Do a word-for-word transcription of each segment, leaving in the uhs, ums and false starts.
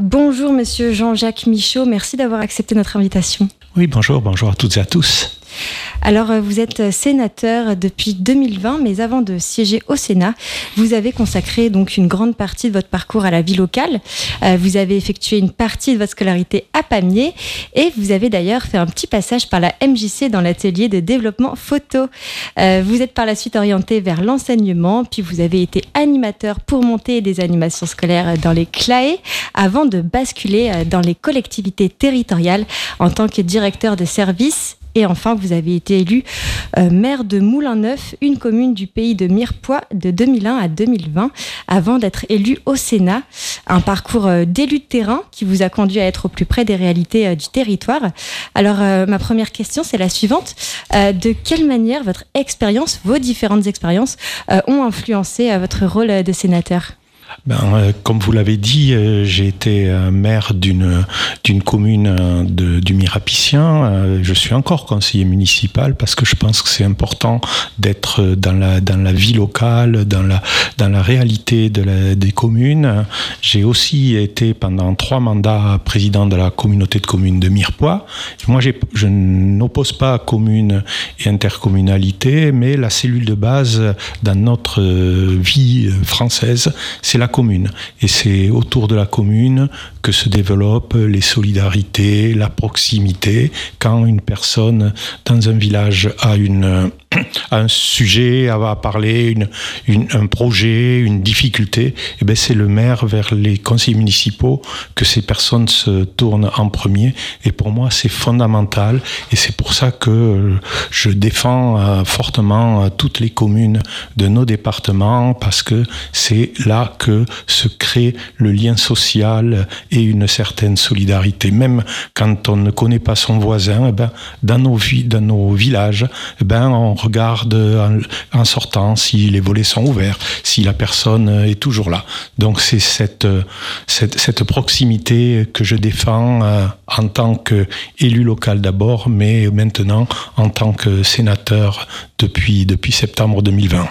Bonjour Monsieur Jean-Jacques Michaud, merci d'avoir accepté notre invitation. Oui, bonjour, bonjour à toutes et à tous. Alors, vous êtes sénateur depuis deux mille vingt, mais avant de siéger au Sénat, vous avez consacré donc une grande partie de votre parcours à la vie locale. Euh, vous avez effectué une partie de votre scolarité à Pamiers et vous avez d'ailleurs fait un petit passage par la M J C dans l'atelier de développement photo. Euh, vous êtes par la suite orienté vers l'enseignement, puis vous avez été animateur pour monter des animations scolaires dans les C L A E avant de basculer dans les collectivités territoriales en tant que directeur de service. Et enfin, vous avez été élu euh, maire de Moulin-Neuf, une commune du pays de Mirepoix, de deux mille un à deux mille vingt, avant d'être élu au Sénat. Un parcours euh, d'élu de terrain qui vous a conduit à être au plus près des réalités euh, du territoire. Alors, euh, ma première question, c'est la suivante. Euh, de quelle manière votre expérience, vos différentes expériences, euh, ont influencé euh, votre rôle de sénateur ? Ben, euh, comme vous l'avez dit, euh, j'ai été euh, maire d'une d'une commune euh, de, du Mirapicien. Euh, je suis encore conseiller municipal parce que je pense que c'est important d'être dans la dans la vie locale, dans la dans la réalité de la, des communes. J'ai aussi été pendant trois mandats président de la communauté de communes de Mirepoix. Moi, j'ai, je n'oppose pas commune et intercommunalité, mais la cellule de base dans notre vie française, c'est la commune. Et c'est autour de la commune que se développent les solidarités, la proximité. Quand une personne dans un village a, une, a un sujet à parler, une, une, un projet, une difficulté, et bien c'est le maire vers les conseillers municipaux que ces personnes se tournent en premier. Et pour moi, c'est fondamental. Et c'est pour ça que je défends fortement toutes les communes de nos départements, parce que c'est là que se crée le lien social et une certaine solidarité. Même quand on ne connaît pas son voisin, eh ben, dans nos vies, dans nos villages, eh ben, on regarde en, en sortant si les volets sont ouverts, si la personne est toujours là. Donc c'est cette, cette, cette proximité que je défends euh, en tant qu'élu local d'abord, mais maintenant en tant que sénateur depuis, depuis septembre deux mille vingt.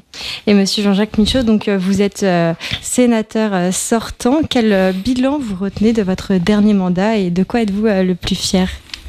Et Monsieur Jean-Jacques Michaud, donc vous êtes euh, sénateur euh, sortant. Quel euh, bilan vous retenez de votre dernier mandat et de quoi êtes-vous euh, le plus fier ?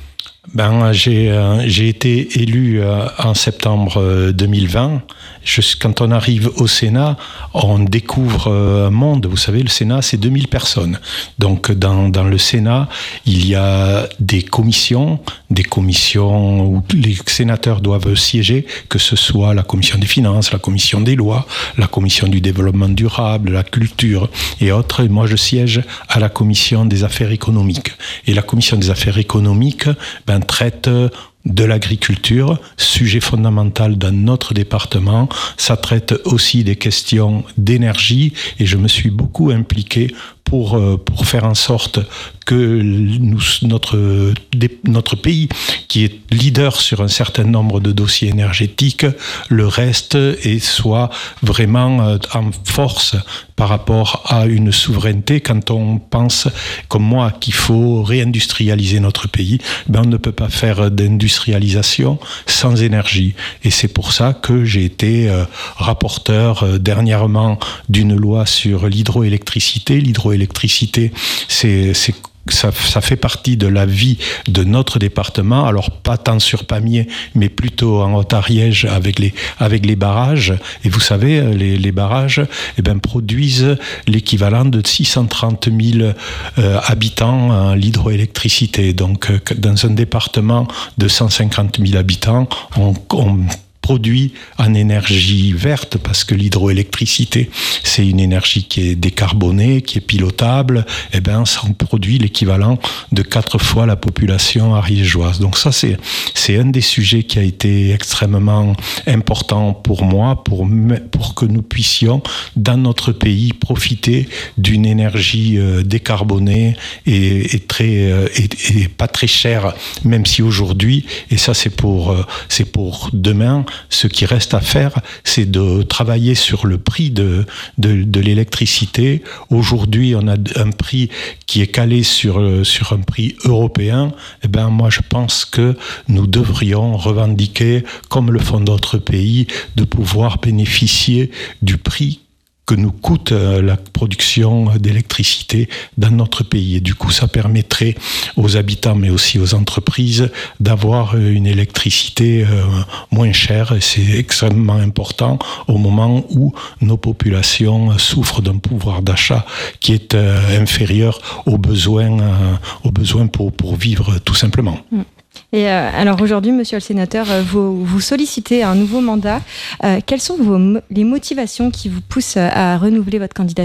Ben, j'ai, euh, j'ai été élu euh, en septembre euh, deux mille vingt. Je, quand on arrive au Sénat, on découvre euh, un monde. Vous savez, le Sénat, c'est deux mille personnes. Donc, dans, dans le Sénat, il y a des commissions, des commissions où les sénateurs doivent siéger, que ce soit la commission des finances, la commission des lois, la commission du développement durable, la culture et autres. Et moi, je siège à la commission des affaires économiques. Et la commission des affaires économiques, ben, traite de l'agriculture, sujet fondamental dans notre département. Ça traite aussi des questions d'énergie et je me suis beaucoup impliqué pour, pour faire en sorte que nous, notre, notre pays, qui est leader sur un certain nombre de dossiers énergétiques, le reste et soit vraiment en force par rapport à une souveraineté. Quand on pense, comme moi, qu'il faut réindustrialiser notre pays, ben on ne peut pas faire d'industrialisation sans énergie. Et c'est pour ça que j'ai été euh, rapporteur euh, dernièrement d'une loi sur l'hydroélectricité. L'hydroélectricité, c'est, c'est Ça, ça fait partie de la vie de notre département, alors pas tant sur Pamiers, mais plutôt en Haute-Ariège avec les, avec les barrages. Et vous savez, les, les barrages eh ben, produisent l'équivalent de six cent trente mille euh, habitants en l'hydroélectricité. Donc, euh, dans un département de cent cinquante mille habitants, on, on produit en énergie verte, parce que l'hydroélectricité, c'est une énergie qui est décarbonée, qui est pilotable, et ben ça produit l'équivalent de quatre fois la population ariégeoise. Donc ça, c'est, c'est un des sujets qui a été extrêmement important pour moi, pour, pour que nous puissions, dans notre pays, profiter d'une énergie euh, décarbonée et, et, très, euh, et, et pas très chère, même si aujourd'hui, et ça c'est pour, euh, c'est pour demain, ce qui reste à faire, c'est de travailler sur le prix de, de, de l'électricité. Aujourd'hui, on a un prix qui est calé sur, sur un prix européen. Eh ben, moi, je pense que nous devrions revendiquer, comme le font d'autres pays, de pouvoir bénéficier du prix que nous coûte la production d'électricité dans notre pays. Et du coup, ça permettrait aux habitants, mais aussi aux entreprises, d'avoir une électricité moins chère. Et c'est extrêmement important au moment où nos populations souffrent d'un pouvoir d'achat qui est inférieur aux besoins, aux besoins pour, pour vivre tout simplement. Mmh. Et euh, alors aujourd'hui, monsieur le sénateur, vous, vous sollicitez un nouveau mandat. Euh, quelles sont vos, les motivations qui vous poussent à renouveler votre candidature ?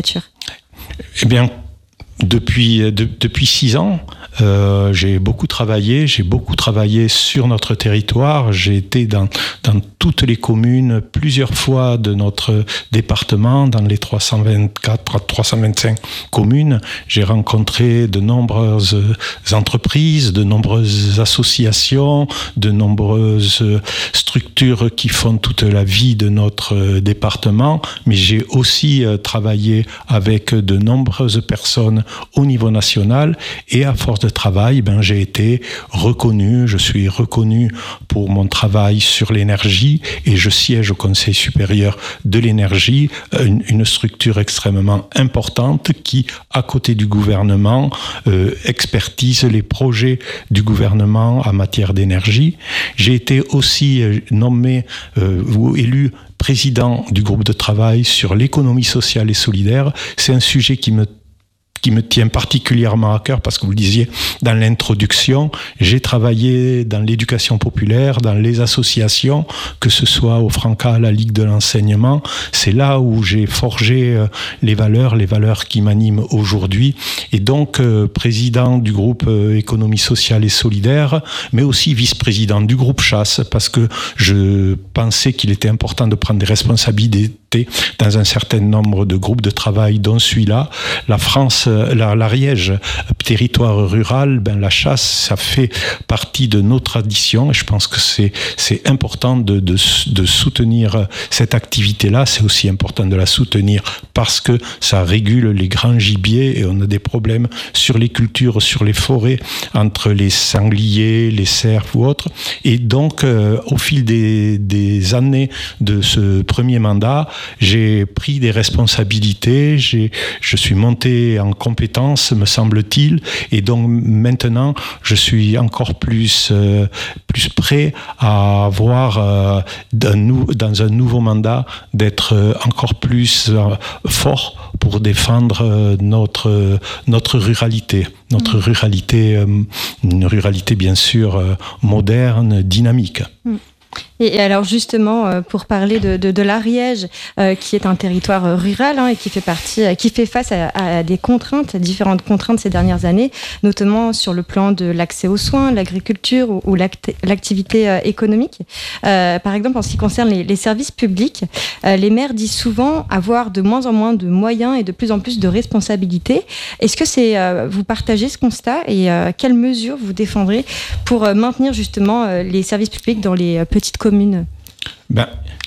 Eh bien, depuis, de, depuis six ans, euh, j'ai beaucoup travaillé. J'ai beaucoup travaillé sur notre territoire. J'ai été dans, dans toutes les communes plusieurs fois de notre département, dans les trois cent vingt-quatre à trois cent vingt-cinq communes. J'ai rencontré de nombreuses entreprises, de nombreuses associations, de nombreuses structures qui font toute la vie de notre département. Mais j'ai aussi travaillé avec de nombreuses personnes au niveau national, et à force de travail, ben, j'ai été reconnu, je suis reconnu pour mon travail sur l'énergie, et je siège au Conseil supérieur de l'énergie, une, une structure extrêmement importante qui, à côté du gouvernement, euh, expertise les projets du gouvernement en matière d'énergie. J'ai été aussi nommé euh, ou élu président du groupe de travail sur l'économie sociale et solidaire. C'est un sujet qui me qui me tient particulièrement à cœur, parce que vous le disiez dans l'introduction, j'ai travaillé dans l'éducation populaire, dans les associations, que ce soit au Franca, la Ligue de l'enseignement. C'est là où j'ai forgé les valeurs, les valeurs qui m'animent aujourd'hui. Et donc, euh, président du groupe euh, économie sociale et solidaire, mais aussi vice-président du groupe chasse, parce que je pensais qu'il était important de prendre des responsabilités dans un certain nombre de groupes de travail, dont celui-là. La France, la, l'Ariège, territoire rural, ben la chasse, ça fait partie de nos traditions, et je pense que c'est, c'est important de, de, de soutenir cette activité-là. C'est aussi important de la soutenir parce que ça régule les grands gibiers, et on a des problèmes sur les cultures, sur les forêts, entre les sangliers, les cerfs ou autres. Et donc, euh, au fil des, des années de ce premier mandat, j'ai pris des responsabilités, j'ai, je suis monté en compétences, me semble-t-il, et donc maintenant, je suis encore plus, euh, plus prêt à avoir, euh, d'un nou- dans un nouveau mandat, d'être euh, encore plus euh, fort pour défendre euh, notre, notre ruralité. Notre mmh. ruralité, euh, une ruralité bien sûr euh, moderne, dynamique. Mmh. Et alors justement, pour parler de, de, de l'Ariège, euh, qui est un territoire rural, hein, et qui fait partie, qui fait face à, à des contraintes, à différentes contraintes ces dernières années, notamment sur le plan de l'accès aux soins, l'agriculture ou, ou l'acti- l'activité euh, économique. Euh, par exemple, en ce qui concerne les, les services publics, euh, les maires disent souvent avoir de moins en moins de moyens et de plus en plus de responsabilités. Est-ce que c'est, euh, vous partagez ce constat, et euh, quelles mesures vous défendrez pour euh, maintenir justement euh, les services publics dans les euh, petites communes? Ben,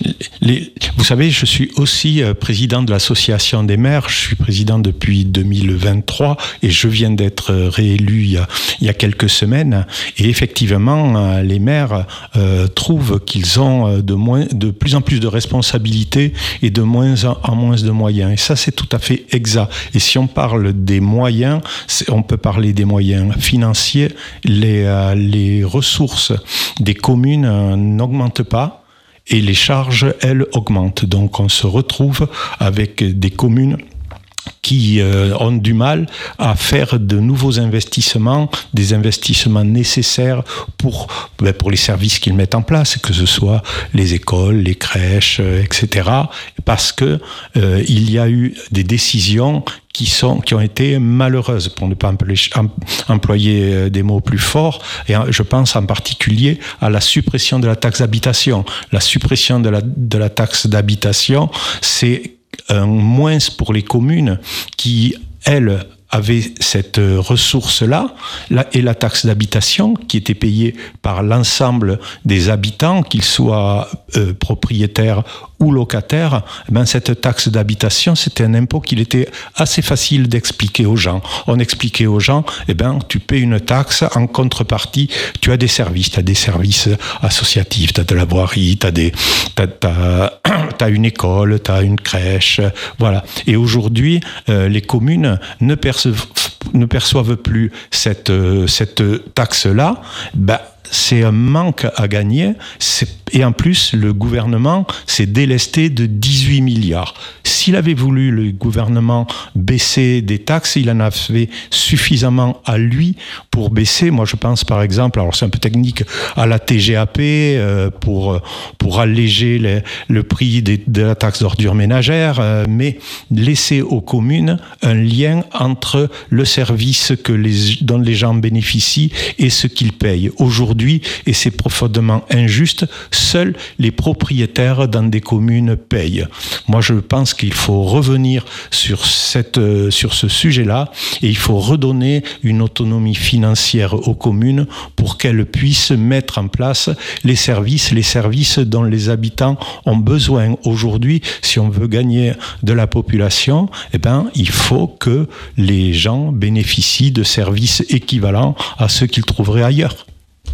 les, vous savez, je suis aussi euh, président de l'association des maires. Je suis président depuis deux mille vingt-trois, et je viens d'être réélu il y a, il y a quelques semaines. Et effectivement, euh, les maires euh, trouvent qu'ils ont de, moins, de plus en plus de responsabilités et de moins en, en moins de moyens. Et ça, c'est tout à fait exact. Et si on parle des moyens, on peut parler des moyens financiers. Les, euh, les ressources des communes euh, n'augmentent pas, et les charges, elles, augmentent. Donc on se retrouve avec des communes qui euh, ont du mal à faire de nouveaux investissements, des investissements nécessaires pour, ben, pour les services qu'ils mettent en place, que ce soit les écoles, les crèches, euh, et cetera. Parce que euh, il y a eu des décisions qui sont, qui ont été malheureuses, pour ne pas employer des mots plus forts. Et je pense en particulier à la suppression de la taxe d'habitation. La suppression de la, de la taxe d'habitation, c'est un moins pour les communes qui, elles, avaient cette ressource-là, et la taxe d'habitation qui était payée par l'ensemble des habitants, qu'ils soient euh, propriétaires ou locataire, ben cette taxe d'habitation, c'était un impôt qu'il était assez facile d'expliquer aux gens. On expliquait aux gens, eh ben, tu paies une taxe, en contrepartie, tu as des services, tu as des services associatifs, tu as de la voirie, tu as des, t'as, t'as, t'as une école, tu as une crèche, voilà. Et aujourd'hui, euh, les communes ne perçoivent, ne perçoivent plus cette, euh, cette taxe-là. Ben, c'est un manque à gagner. C'est... Et en plus, le gouvernement s'est délesté de dix-huit milliards. S'il avait voulu, le gouvernement, baisser des taxes, il en avait suffisamment à lui pour baisser. Moi, je pense par exemple, alors c'est un peu technique, à la T G A P euh, pour, pour alléger les, le prix des, de la taxe d'ordures ménagères, euh, mais laisser aux communes un lien entre le service que les, dont les gens bénéficient et ce qu'ils payent. Aujourd'hui, et c'est profondément injuste, seuls les propriétaires dans des communes payent. Moi, je pense qu'il faut revenir sur, cette, euh, sur ce sujet-là et il faut redonner une autonomie financière aux communes pour qu'elles puissent mettre en place les services, les services dont les habitants ont besoin. Aujourd'hui, si on veut gagner de la population, eh ben, il faut que les gens bénéficient de services équivalents à ceux qu'ils trouveraient ailleurs.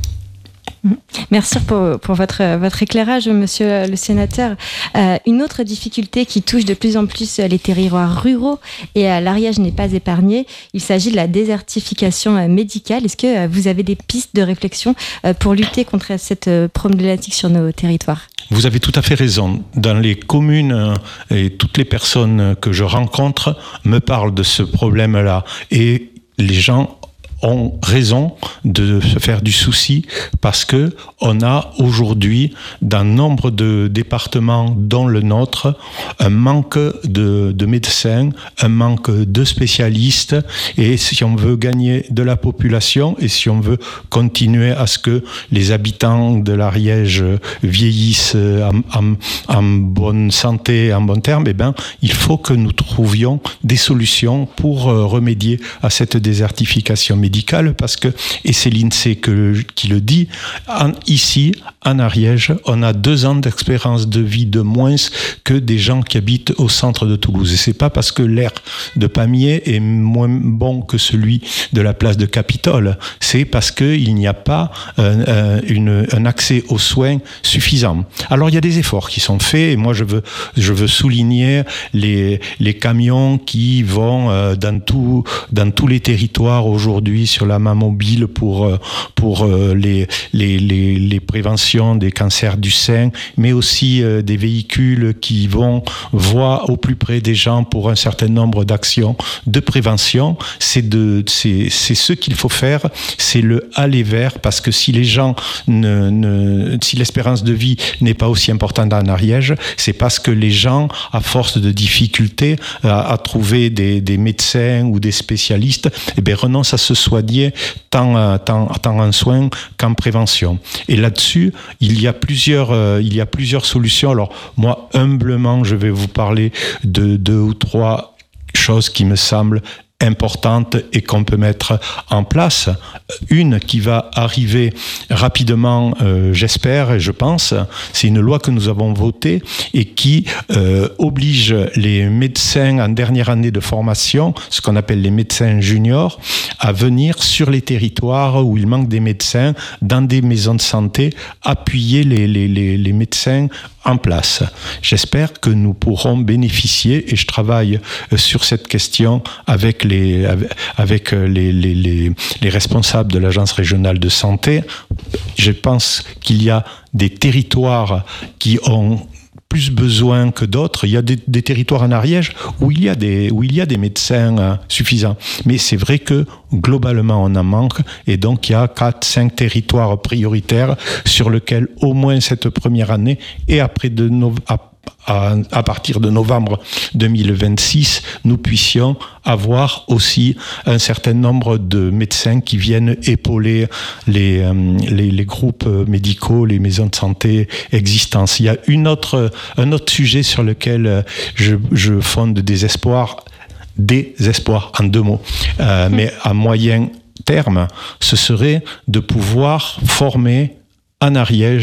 Merci pour, pour votre, votre éclairage, monsieur le sénateur. Euh, une autre difficulté qui touche de plus en plus les territoires ruraux, et euh, l'Ariège n'est pas épargné, il s'agit de la désertification euh, médicale. Est-ce que euh, vous avez des pistes de réflexion euh, pour lutter contre cette euh, problématique sur nos territoires ? Vous avez tout à fait raison. Dans les communes, et toutes les personnes que je rencontre me parlent de ce problème-là. Et les gens ont raison de se faire du souci parce que on a aujourd'hui, dans nombre de départements dont le nôtre, un manque de, de médecins, un manque de spécialistes, et si on veut gagner de la population et si on veut continuer à ce que les habitants de l'Ariège vieillissent en, en, en bonne santé, en bon terme, eh ben, il faut que nous trouvions des solutions pour remédier à cette désertification médicale. Médicale parce que, et c'est l'INSEE que, qui le dit, en, ici, en Ariège, on a deux ans d'espérance de vie de moins que des gens qui habitent au centre de Toulouse. Et c'est pas parce que l'air de Pamiers est moins bon que celui de la place de Capitole, c'est parce qu'il n'y a pas euh, une, un accès aux soins suffisant. Alors il y a des efforts qui sont faits, et moi je veux, je veux souligner les, les camions qui vont euh, dans, tout, dans tous les territoires aujourd'hui sur la main mobile pour, pour les, les, les, les préventions des cancers du sein, mais aussi des véhicules qui vont voir au plus près des gens pour un certain nombre d'actions de prévention. C'est, de, c'est, c'est ce qu'il faut faire, c'est le aller vers, parce que si les gens, ne, ne, si l'espérance de vie n'est pas aussi importante en Ariège, c'est parce que les gens, à force de difficultés à, à trouver des, des médecins ou des spécialistes, eh bien, renoncent à se soigner tant, tant, tant en soins qu'en prévention. Et là-dessus, il y a plusieurs, euh, il y a plusieurs solutions. Alors, moi, humblement, je vais vous parler de deux ou trois choses qui me semblent importante et qu'on peut mettre en place. Une qui va arriver rapidement, euh, j'espère et je pense, c'est une loi que nous avons votée et qui euh, oblige les médecins en dernière année de formation, ce qu'on appelle les médecins juniors, à venir sur les territoires où il manque des médecins, dans des maisons de santé, appuyer les, les, les, les médecins en place. J'espère que nous pourrons bénéficier, et je travaille sur cette question avec les, avec les, les, les, les responsables de l'Agence régionale de santé. Je pense qu'il y a des territoires qui ont plus besoin que d'autres. Il y a des, des territoires en Ariège où il y a des, où il y a des médecins euh, suffisants. Mais c'est vrai que globalement on en manque, et donc il y a quatre, cinq territoires prioritaires sur lesquels au moins cette première année et après de no- à, à, à partir de novembre deux mille vingt-six, nous puissions avoir aussi un certain nombre de médecins qui viennent épauler les, euh, les, les groupes médicaux, les maisons de santé existantes. Il y a une autre, un autre sujet sur lequel je, je fonde des espoirs, des espoirs en deux mots, euh, mais à moyen terme, ce serait de pouvoir former en Ariège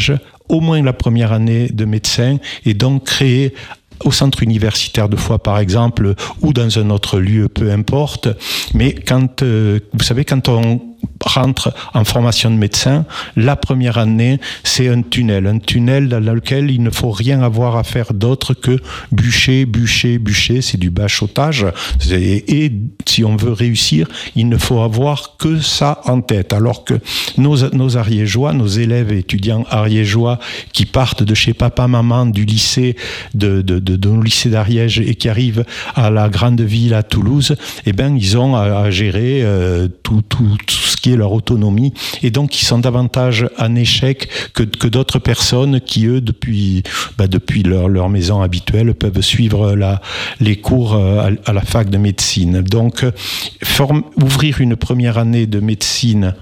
au moins la première année de médecin et donc créer au centre universitaire de Foix, par exemple, ou dans un autre lieu, peu importe. Mais quand, euh, vous savez, quand on rentre en formation de médecin, la première année, c'est un tunnel, un tunnel dans lequel il ne faut rien avoir à faire d'autre que bûcher, bûcher, bûcher, c'est du bachotage. Et, et si on veut réussir, il ne faut avoir que ça en tête. Alors que nos, nos ariégeois, nos élèves et étudiants ariégeois qui partent de chez papa, maman, du lycée, de, de, de, de nos lycées d'Ariège et qui arrivent à la grande ville à Toulouse, eh ben, ils ont à, à gérer euh, tout, tout, tout ce qui est leur autonomie, et donc ils sont davantage en échec que, que d'autres personnes qui, eux, depuis, bah, depuis leur, leur maison habituelle, peuvent suivre la, les cours à, à la fac de médecine. Donc, forme, ouvrir une première année de médecine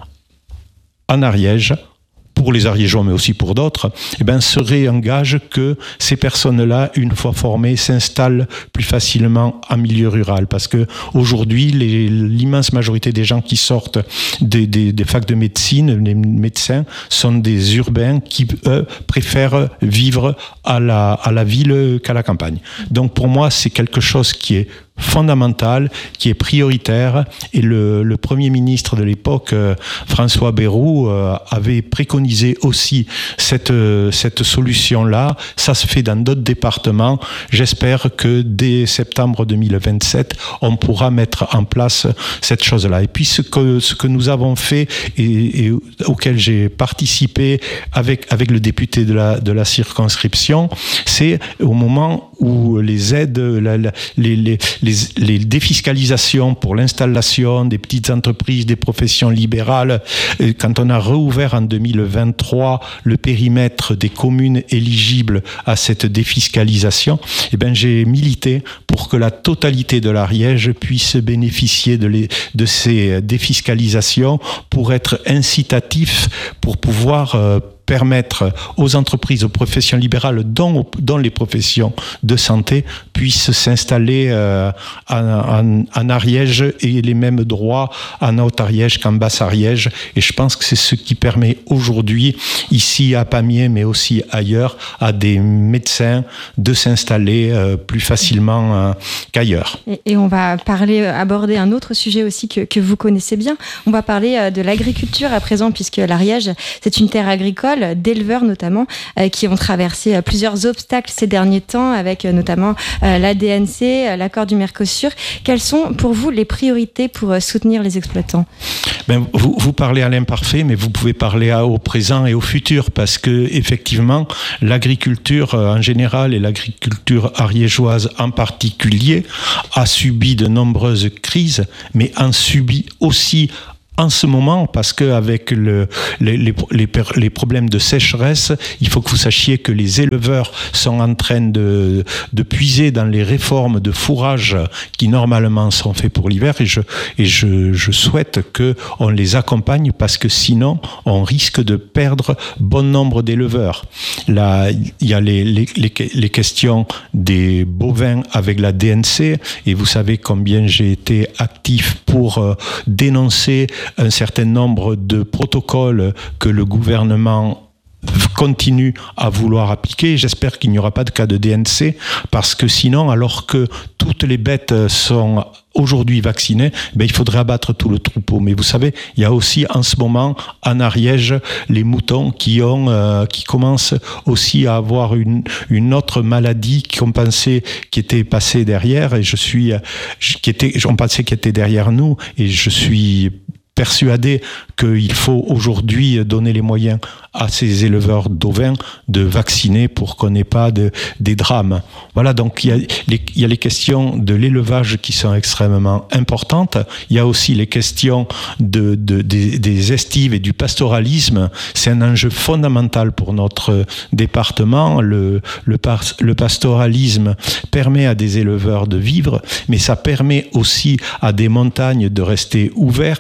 en Ariège, pour les Ariégeois, mais aussi pour d'autres, eh ben, serait un gage que ces personnes-là, une fois formées, s'installent plus facilement en milieu rural. Parce que aujourd'hui, les, l'immense majorité des gens qui sortent des, des, des facs de médecine, les médecins, sont des urbains qui, eux, préfèrent vivre à la, à la ville qu'à la campagne. Donc, pour moi, c'est quelque chose qui est fondamental, qui est prioritaire, et le, le Premier ministre de l'époque, euh, François Bayrou, euh, avait préconisé aussi cette, euh, cette solution-là. Ça se fait dans d'autres départements. J'espère que dès septembre deux mille vingt-sept, on pourra mettre en place cette chose-là. Et puis ce que, ce que nous avons fait et, et auquel j'ai participé avec, avec le député de la, de la circonscription, c'est au moment où les aides, la, la, les, les, les, les défiscalisations pour l'installation des petites entreprises, des professions libérales, quand on a réouvert en deux mille vingt-trois le périmètre des communes éligibles à cette défiscalisation, eh ben, j'ai milité pour que la totalité de l'Ariège puisse bénéficier de, les, de ces défiscalisations pour être incitatif, pour pouvoir euh, permettre aux entreprises, aux professions libérales, dont, dont les professions de santé, puissent s'installer euh, en, en, en Ariège et les mêmes droits en Haute-Ariège qu'en Basse-Ariège. Et je pense que c'est ce qui permet aujourd'hui, ici à Pamiers, mais aussi ailleurs, à des médecins de s'installer euh, plus facilement euh, qu'ailleurs. Et, et on va parler, aborder un autre sujet aussi que, que vous connaissez bien. On va parler de l'agriculture à présent, puisque l'Ariège, c'est une terre agricole, d'éleveurs notamment, euh, qui ont traversé euh, plusieurs obstacles ces derniers temps, avec euh, notamment euh, la D N C, euh, l'accord du Mercosur. Quelles sont pour vous les priorités pour euh, soutenir les exploitants ? Ben, vous, vous parlez à l'imparfait, mais vous pouvez parler à, au présent et au futur, parce que effectivement, l'agriculture euh, en général et l'agriculture ariégeoise en particulier a subi de nombreuses crises, mais en subit aussi en ce moment, parce qu'avec le, les, les, les, les problèmes de sécheresse, il faut que vous sachiez que les éleveurs sont en train de, de puiser dans les réformes de fourrage qui normalement sont faits pour l'hiver, et je, et je, je souhaite qu'on les accompagne, parce que sinon on risque de perdre bon nombre d'éleveurs. Là, il y a les, les, les, les questions des bovins avec la D N C, et vous savez combien j'ai été actif pour euh, dénoncer un certain nombre de protocoles que le gouvernement continue à vouloir appliquer. J'espère qu'il n'y aura pas de cas de D N C, parce que sinon, alors que toutes les bêtes sont aujourd'hui vaccinées, ben, il faudrait abattre tout le troupeau. Mais vous savez, il y a aussi en ce moment en Ariège les moutons qui ont, euh, qui commencent aussi à avoir une, une autre maladie qu'on pensait qui était passée derrière, et je suis, qui était, on pensait qui était derrière nous, et je suis persuadé qu'il faut aujourd'hui donner les moyens à ces éleveurs d'ovins de vacciner pour qu'on n'ait pas de, des drames. Voilà, donc il y a les, il y a les questions de l'élevage qui sont extrêmement importantes. Il y a aussi les questions de, de, des, des estives et du pastoralisme. C'est un enjeu fondamental pour notre département. Le, le, par, le pastoralisme permet à des éleveurs de vivre, mais ça permet aussi à des montagnes de rester ouvertes.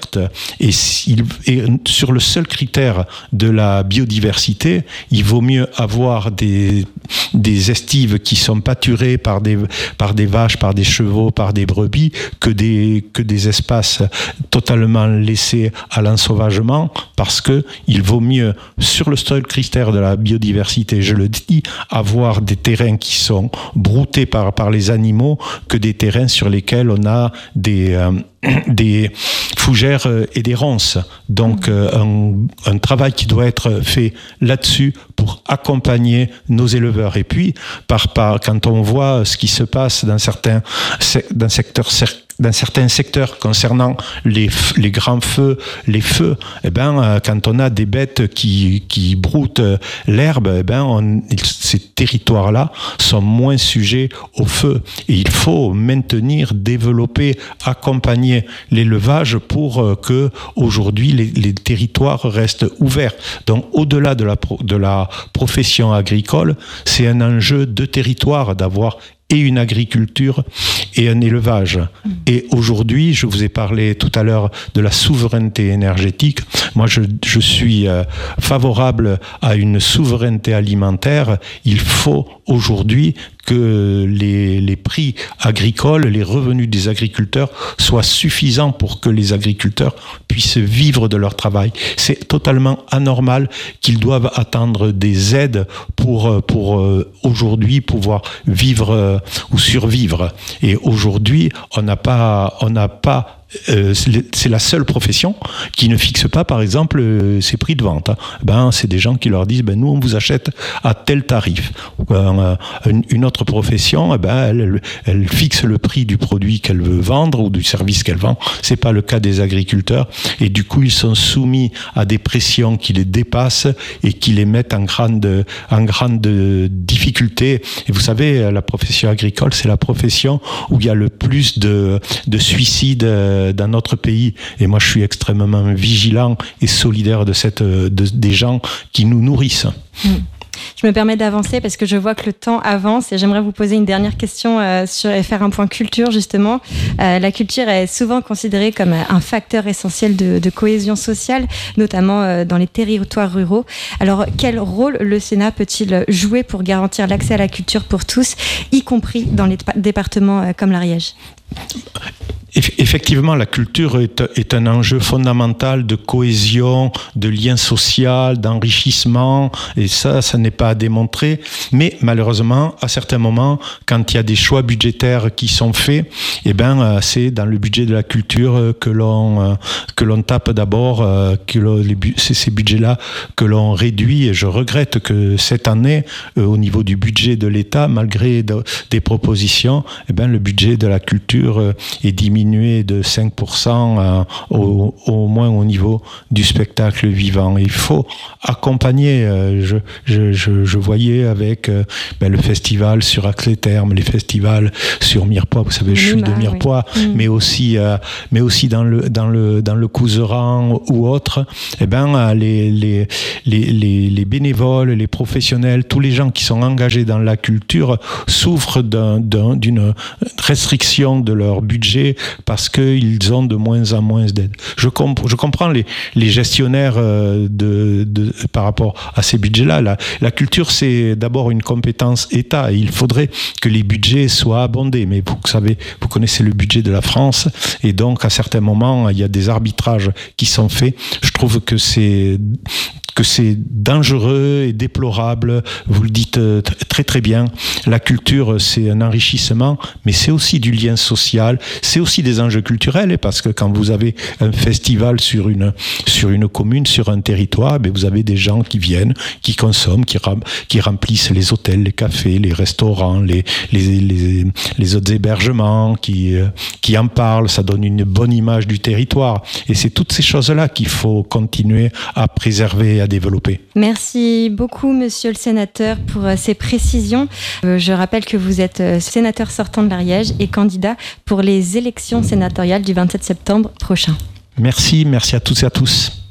Et, il, et sur le seul critère de la biodiversité, il vaut mieux avoir des, des estives qui sont pâturées par des, par des vaches, par des chevaux, par des brebis, que des, que des espaces totalement laissés à l'ensauvagement, parce que il vaut mieux, sur le seul critère de la biodiversité, je le dis, avoir des terrains qui sont broutés par, par les animaux que des terrains sur lesquels on a des, euh, des fougères et des ronces. Donc euh, un, un travail qui doit être fait là-dessus pour accompagner nos éleveurs. Et puis, par, par, quand on voit ce qui se passe dans certains, dans secteurs dans certains secteurs concernant les, les grands feux, les feux, eh ben, quand on a des bêtes qui, qui broutent l'herbe, eh ben, on, ces territoires-là sont moins sujets au feu. Et il faut maintenir, développer, accompagner l'élevage pour que aujourd'hui les, les territoires restent ouverts. Donc, au-delà de la, de la profession agricole, c'est un enjeu de territoire d'avoir et une agriculture et un élevage. Et aujourd'hui, je vous ai parlé tout à l'heure de la souveraineté énergétique. Moi, je, je suis favorable à une souveraineté alimentaire. Il faut aujourd'hui que les, les prix agricoles, les revenus des agriculteurs soient suffisants pour que les agriculteurs puissent vivre de leur travail. C'est totalement anormal qu'ils doivent attendre des aides pour, pour euh, aujourd'hui pouvoir vivre euh, ou survivre. Et aujourd'hui, on n'a pas, on n'a pas Euh, c'est la seule profession qui ne fixe pas, par exemple, euh, ses prix de vente. Ben, c'est des gens qui leur disent, ben, nous, on vous achète à tel tarif. Euh, une, une autre profession, eh ben, elle, elle fixe le prix du produit qu'elle veut vendre ou du service qu'elle vend. C'est pas le cas des agriculteurs. Et du coup, ils sont soumis à des pressions qui les dépassent et qui les mettent en grande, en grande difficulté. Et vous savez, la profession agricole, c'est la profession où il y a le plus de, de suicides dans notre pays. Et moi, je suis extrêmement vigilant et solidaire de cette, de, des gens qui nous nourrissent. Mmh. Je me permets d'avancer parce que je vois que le temps avance et j'aimerais vous poser une dernière question euh, sur, et faire un point culture, justement. Euh, la culture est souvent considérée comme un facteur essentiel de, de cohésion sociale, notamment euh, dans les territoires ruraux. Alors, quel rôle le Sénat peut-il jouer pour garantir l'accès à la culture pour tous, y compris dans les départements euh, comme l'Ariège ? Effectivement, la culture est, est un enjeu fondamental de cohésion, de lien social, d'enrichissement, et ça, ça n'est pas à démontrer. Mais malheureusement, à certains moments, quand il y a des choix budgétaires qui sont faits, eh ben, c'est dans le budget de la culture que l'on que l'on tape d'abord, que l'on, les, c'est ces budgets-là que l'on réduit. Et je regrette que cette année, au niveau du budget de l'État, malgré de, des propositions, eh ben, le budget de la culture est diminué de cinq pour cent euh, au, au moins au niveau du spectacle vivant. Il faut accompagner. Euh, je, je, je, je voyais avec euh, ben, le festival sur Axe-les-Thermes, les festivals sur Mirepoix. Vous savez, je suis de Mirepoix, oui. mais aussi, euh, mais aussi dans le dans le dans le Couserans ou autre. Eh ben, les les les les les bénévoles, les professionnels, tous les gens qui sont engagés dans la culture souffrent d'un, d'un, d'une restriction de leur budget parce qu'ils ont de moins en moins d'aide. Je, comp- je comprends les, les gestionnaires de, de, par rapport à ces budgets-là. La, la culture, c'est d'abord une compétence État. Et il faudrait que les budgets soient abondés. Mais vous savez, vous connaissez le budget de la France. Et donc, à certains moments, il y a des arbitrages qui sont faits. Je trouve que c'est... que c'est dangereux et déplorable. Vous le dites très très bien. La culture, c'est un enrichissement, mais c'est aussi du lien social, c'est aussi des enjeux culturels, parce que quand vous avez un festival sur une, sur une commune, sur un territoire, ben vous avez des gens qui viennent, qui consomment, qui, ram, qui remplissent les hôtels, les cafés, les restaurants, les, les, les, les autres hébergements, qui, qui en parlent, ça donne une bonne image du territoire. Et c'est toutes ces choses-là qu'il faut continuer à préserver, à développer. Merci beaucoup, monsieur le sénateur, pour ces précisions. Euh, je rappelle que vous êtes sénateur sortant de l'Ariège et candidat pour les élections sénatoriales du vingt-sept septembre prochain. Merci, merci à toutes et à tous.